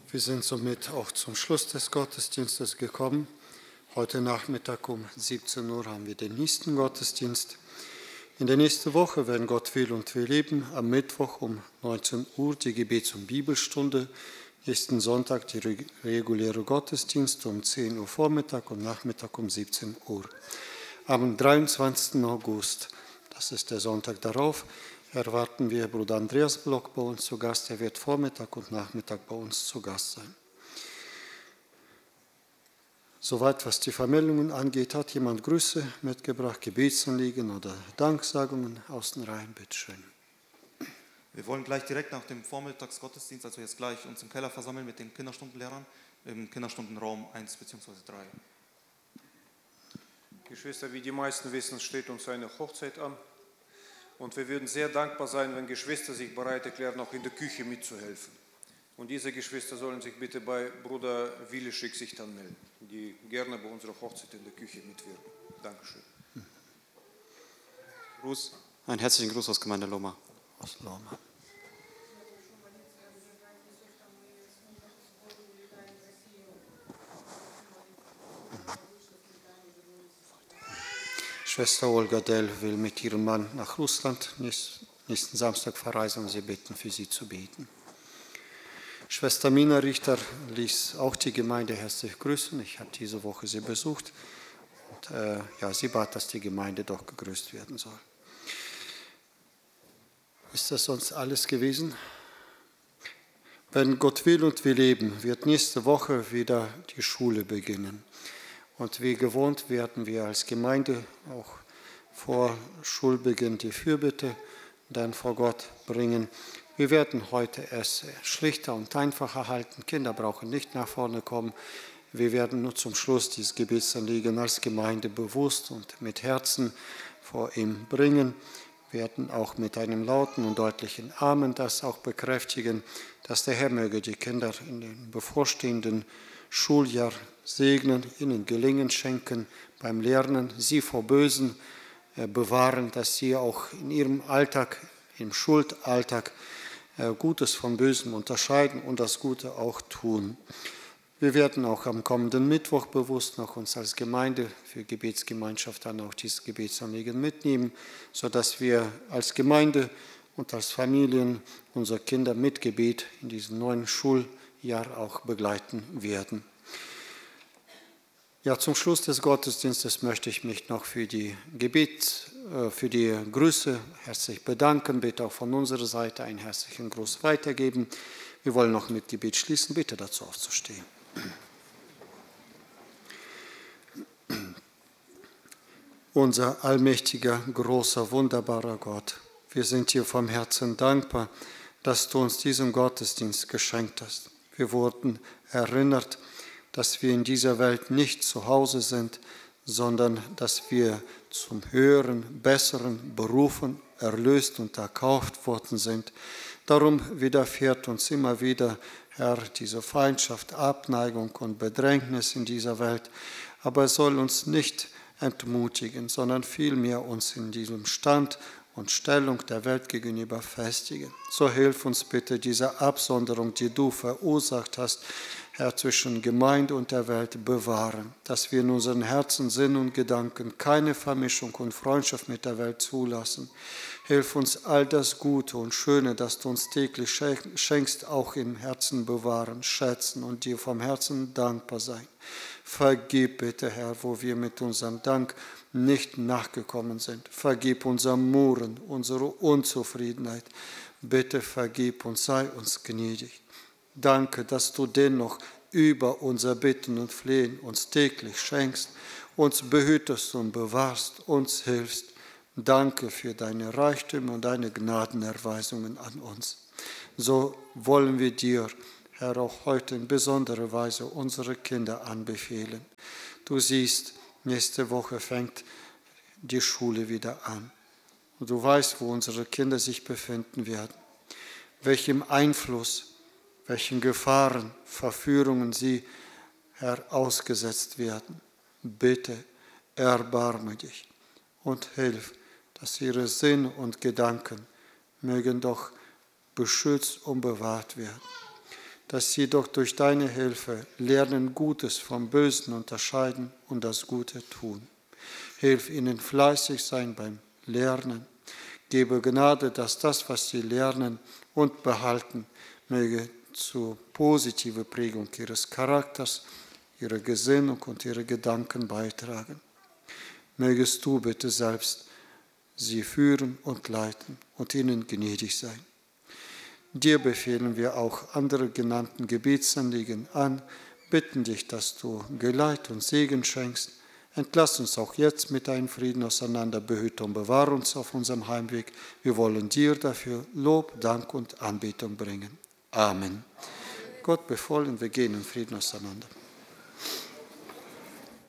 Wir sind somit auch zum Schluss des Gottesdienstes gekommen. Heute Nachmittag um 17 Uhr haben wir den nächsten Gottesdienst. In der nächsten Woche, wenn Gott will und wir leben, am Mittwoch um 19 Uhr die Gebets- und Bibelstunde. Nächsten Sonntag die reguläre Gottesdienste um 10 Uhr Vormittag und Nachmittag um 17 Uhr. Am 23. August, das ist der Sonntag darauf, erwarten wir Bruder Andreas Block bei uns zu Gast. Er wird Vormittag und Nachmittag bei uns zu Gast sein. Soweit, was die Vermeldungen angeht, hat jemand Grüße mitgebracht, Gebetsanliegen oder Danksagungen aus den Reihen? Bitte schön. Wir wollen gleich direkt nach dem Vormittagsgottesdienst, also jetzt gleich, uns im Keller versammeln mit den Kinderstundenlehrern im Kinderstundenraum 1 bzw. 3. Geschwister, wie die meisten wissen, steht uns eine Hochzeit an. Und wir würden sehr dankbar sein, wenn Geschwister sich bereit erklären, auch in der Küche mitzuhelfen. Und diese Geschwister sollen sich bitte bei Bruder Willi Schick anmelden, die gerne bei unserer Hochzeit in der Küche mitwirken. Dankeschön. Gruß, einen herzlichen Gruß aus Gemeinde Loma. Aus Loma. Schwester Olga Dell will mit ihrem Mann nach Russland nächsten Samstag verreisen und sie bitten, für sie zu beten. Schwester Mina Richter ließ auch die Gemeinde herzlich grüßen. Ich habe diese Woche sie besucht und sie bat, dass die Gemeinde doch gegrüßt werden soll. Ist das sonst alles gewesen? Wenn Gott will und wir leben, wird nächste Woche wieder die Schule beginnen. Und wie gewohnt werden wir als Gemeinde auch vor Schulbeginn die Fürbitte dann vor Gott bringen. Wir werden heute es schlichter und einfacher halten. Kinder brauchen nicht nach vorne kommen. Wir werden nur zum Schluss dieses Gebetsanliegen als Gemeinde bewusst und mit Herzen vor ihm bringen. Wir werden auch mit einem lauten und deutlichen Amen das auch bekräftigen, dass der Herr möge die Kinder in den bevorstehenden Schuljahr segnen, ihnen Gelingen schenken beim Lernen, sie vor Bösen bewahren, dass sie auch in ihrem Alltag, im Schulalltag, Gutes vom Bösen unterscheiden und das Gute auch tun. Wir werden auch am kommenden Mittwoch bewusst noch uns als Gemeinde für Gebetsgemeinschaft dann auch dieses Gebetsanliegen mitnehmen, sodass wir als Gemeinde und als Familien unsere Kinder mit Gebet in diesem neuen Schuljahr auch begleiten werden. Ja, zum Schluss des Gottesdienstes möchte ich mich noch für die Grüße herzlich bedanken. Bitte auch von unserer Seite einen herzlichen Gruß weitergeben. Wir wollen noch mit Gebet schließen. Bitte dazu aufzustehen. Unser allmächtiger, großer, wunderbarer Gott, wir sind dir vom Herzen dankbar, dass du uns diesen Gottesdienst geschenkt hast. Wir wurden erinnert, dass wir in dieser Welt nicht zu Hause sind, sondern dass wir zum höheren, besseren berufen, erlöst und erkauft worden sind. Darum widerfährt uns immer wieder, Herr, diese Feindschaft, Abneigung und Bedrängnis in dieser Welt. Aber es soll uns nicht entmutigen, sondern vielmehr uns in diesem Stand und Stellung der Welt gegenüber festigen. So hilf uns bitte, diese Absonderung, die du verursacht hast, Herr, zwischen Gemeinde und der Welt bewahren, dass wir in unseren Herzen, Sinn und Gedanken keine Vermischung und Freundschaft mit der Welt zulassen. Hilf uns, all das Gute und Schöne, das du uns täglich schenkst, auch im Herzen bewahren, schätzen und dir vom Herzen dankbar sein. Vergib bitte, Herr, wo wir mit unserem Dank nicht nachgekommen sind. Vergib unser Murren, unsere Unzufriedenheit. Bitte vergib uns, sei uns gnädig. Danke, dass du dennoch über unser Bitten und Flehen uns täglich schenkst, uns behütest und bewahrst, uns hilfst. Danke für deine Reichtümer und deine Gnadenerweisungen an uns. So wollen wir dir, Herr, auch heute in besonderer Weise unsere Kinder anbefehlen. Du siehst, nächste Woche fängt die Schule wieder an. Und du weißt, wo unsere Kinder sich befinden werden, welchem Einfluss, welchen Gefahren, Verführungen sie, Herr, ausgesetzt werden. Bitte erbarme dich und hilf, dass ihre Sinn und Gedanken mögen doch beschützt und bewahrt werden. dass sie doch durch deine Hilfe lernen, Gutes vom Bösen unterscheiden und das Gute tun. Hilf ihnen fleißig sein beim Lernen. Gebe Gnade, dass das, was sie lernen und behalten, möge zur positiven Prägung ihres Charakters, ihrer Gesinnung und ihrer Gedanken beitragen. Mögest du bitte selbst sie führen und leiten und ihnen gnädig sein. Dir befehlen wir auch andere genannten Gebetsanliegen an, bitten dich, dass du Geleit und Segen schenkst. Entlass uns auch jetzt mit deinem Frieden auseinander, behüte und bewahre uns auf unserem Heimweg. Wir wollen dir dafür Lob, Dank und Anbetung bringen. Amen. Gott befohlen, wir gehen in Frieden auseinander.